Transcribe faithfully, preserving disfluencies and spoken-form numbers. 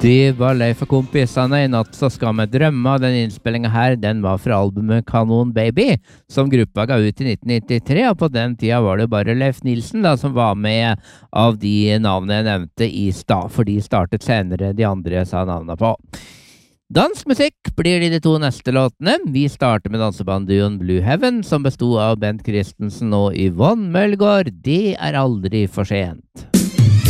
Det var Leif og kompisene. I natt så skal vi drømme. Den innspillingen her, den var fra albumet Kanon Baby, som gruppa ga ut i nitten nittitre, og på den tida var det bare Leif Nilsen da, som var med av de navnene jeg nevnte i stad, for de startet senere de andre sa navnene på. Dansmusikk blir det i de to neste låtene. Vi starter med dansebandduoen Blue Heaven, som bestod av Bent Christensen og Yvonne Mølgaard. Det er aldri for sent.